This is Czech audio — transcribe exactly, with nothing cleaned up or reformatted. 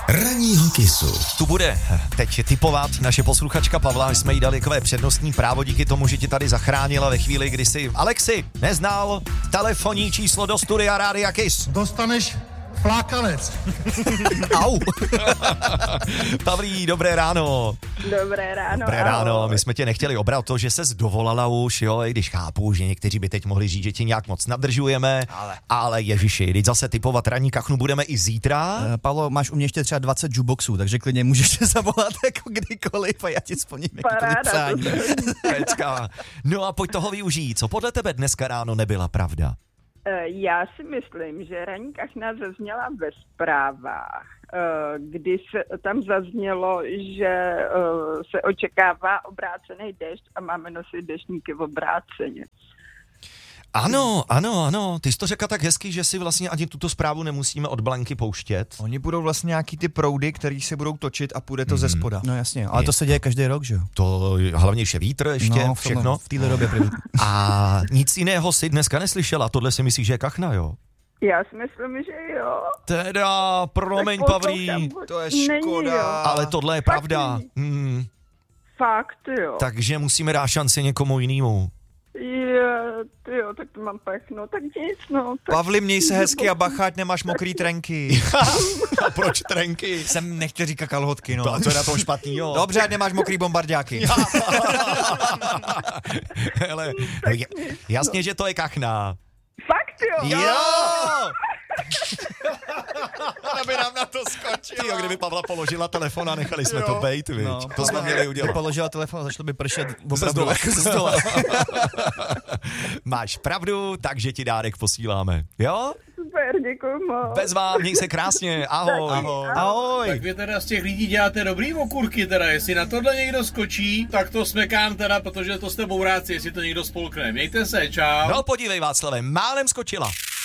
Ranního Kissu. Tu bude teď tipovat naše posluchačka Pavla, jsme jí dali takové přednostní právo díky tomu, že ti tady zachránila ve chvíli, kdy si Alexi neznal telefonní číslo do studia Rádia Kiss. Dostaneš flákanec. Au. Pavlí, dobré ráno. Dobré ráno. Dobré ráno, my jsme tě nechtěli obrat to, že ses dovolala už, jo, i když chápu, že někteří by teď mohli říct, že tě nějak moc nadržujeme, ale, ale ježiši, teď zase typovat ranní kachnu budeme i zítra. Uh, Pavlo, máš u mě ještě třeba dvacet jukeboxů, takže klidně můžeš zavolat jako kdykoliv a já ti splním jakýkoliv přání. Pecka. No a pojď toho využít, co podle tebe dneska ráno nebyla pravda? Já si myslím, že ranní kachna zazněla ve zprávách, kdy se tam zaznělo, že se očekává obrácený déšť a máme nosit deštníky v obráceně. Ano, ano, ano, ty jsi to řekla tak hezky, že si vlastně ani tuto zprávu nemusíme od Blanky pouštět. Oni budou vlastně nějaký ty proudy, který se budou točit a půjde to mm. ze spoda. No jasně, ale to se děje každý rok, že jo? To hlavně je vítr ještě, no, všechno. V téhle době první. A nic jiného si dneska neslyšela, tohle si myslíš, že je kachna, jo? Já si myslím, že jo. Teda, promiň, Pavlí. To je škoda. Ale tohle je Fakt pravda. Hmm. Fakt, jo. Takže musíme dát šanci někomu jinému. Je, jo, tak to mám pech, no, tak nic, no. Tak... Pavli, měj se hezky a bacha, ať nemáš mokrý trenky. A proč trenky? Jsem nechtěl říkat kalhotky, no. To, to je na tom špatný, jo. Dobře, ať nemáš mokrý bombardáky. Hele, jasně, že to je kachna. Fakt, jo. Jo! Ona by nám na to skočila. Tyjo, kdyby Pavla položila telefon a nechali jsme jo. to bejt, viď? No, to jsme měli udělat. Kdyby položila telefon a začalo by pršet Ze opravdu jako ze zdola. Máš pravdu, takže ti dárek posíláme. Jo? Super, děkuji moc. Bez vám, měj se krásně, ahoj. Ahoj. Ahoj. Tak vy teda z těch lidí děláte dobrý okurky teda, jestli na tohle někdo skočí, tak to smekám teda, protože to jste bouráci, jestli to někdo spolkne. Mějte se, čau. No podívej, Václave, málem skočila.